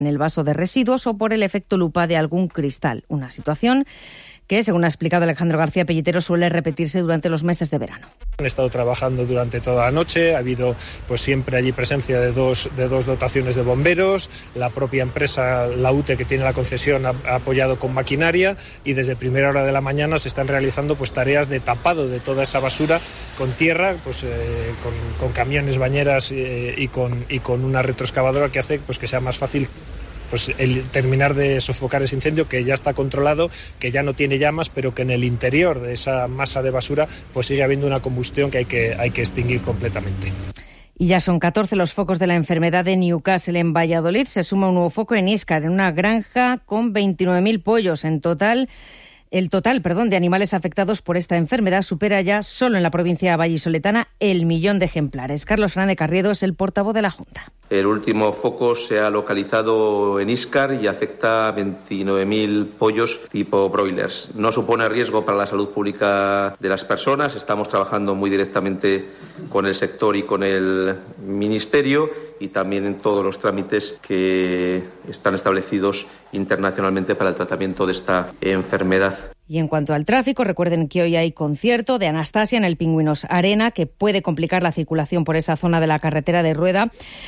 en el vaso de residuos o por el efecto lupa de algún cristal. Una situación que, según ha explicado Alejandro García Pellitero, suele repetirse durante los meses de verano. Han estado trabajando durante toda la noche, ha habido pues siempre allí presencia de dos dotaciones de bomberos, la propia empresa, la UTE, que tiene la concesión, ha apoyado con maquinaria, y desde primera hora de la mañana se están realizando pues tareas de tapado de toda esa basura con tierra, pues con camiones, bañeras y con una retroexcavadora que hace pues que sea más fácil pues el terminar de sofocar ese incendio, que ya está controlado, que ya no tiene llamas, pero que en el interior de esa masa de basura pues sigue habiendo una combustión que hay que extinguir completamente. Y ya son 14 los focos de la enfermedad de Newcastle en Valladolid. Se suma un nuevo foco en Íscar, en una granja con 29.000 pollos en total. El total de animales afectados por esta enfermedad supera ya, solo en la provincia vallisoletana, el 1.000.000 de ejemplares. Carlos Fernández Carriedo es el portavoz de la Junta. El último foco se ha localizado en Íscar y afecta a 29.000 pollos tipo broilers. No supone riesgo para la salud pública de las personas. Estamos trabajando muy directamente con el sector y con el Ministerio, y también en todos los trámites que están establecidos internacionalmente para el tratamiento de esta enfermedad. Y en cuanto al tráfico, recuerden que hoy hay concierto de Anastasia en el Pingüinos Arena, que puede complicar la circulación por esa zona de la carretera de Rueda.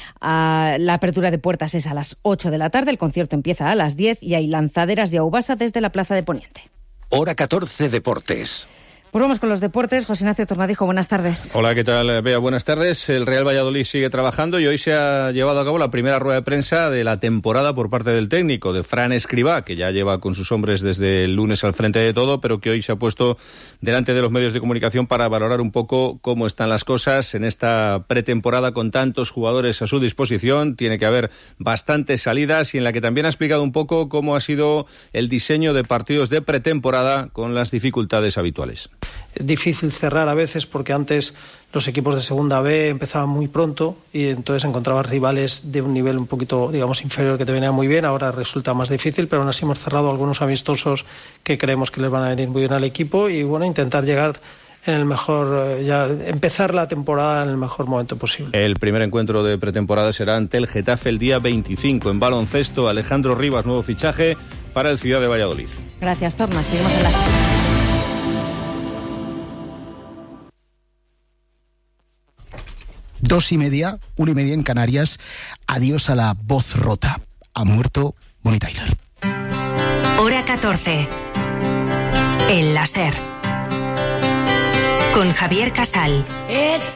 La apertura de puertas es a las 8 de la tarde, el concierto empieza a las 10 y hay lanzaderas de Aubasa desde la Plaza de Poniente. Hora 14 Deportes. Pues vamos con los deportes. José Ignacio Tornadijo, buenas tardes. Hola, ¿qué tal, Bea? Buenas tardes. El Real Valladolid sigue trabajando y hoy se ha llevado a cabo la primera rueda de prensa de la temporada por parte del técnico, de Fran Escribá, que ya lleva con sus hombres desde el lunes al frente de todo, pero que hoy se ha puesto delante de los medios de comunicación para valorar un poco cómo están las cosas en esta pretemporada con tantos jugadores a su disposición. Tiene que haber bastantes salidas, y en la que también ha explicado un poco cómo ha sido el diseño de partidos de pretemporada con las dificultades habituales. Es difícil cerrar a veces porque antes los equipos de segunda B empezaban muy pronto y entonces encontrabas rivales de un nivel un poquito, digamos, inferior, que te venían muy bien. Ahora resulta más difícil, pero aún así hemos cerrado algunos amistosos que creemos que les van a venir muy bien al equipo, y bueno, intentar llegar en el mejor, ya empezar la temporada en el mejor momento posible. El primer encuentro de pretemporada será ante el Getafe el día 25. En baloncesto, Alejandro Rivas, nuevo fichaje para el Ciudad de Valladolid. Gracias, Torna. Seguimos en la... 2:30, 1:30 en Canarias. Adiós a la voz rota. Ha muerto Bonnie Tyler. Hora 14. El láser. Con Javier Casal.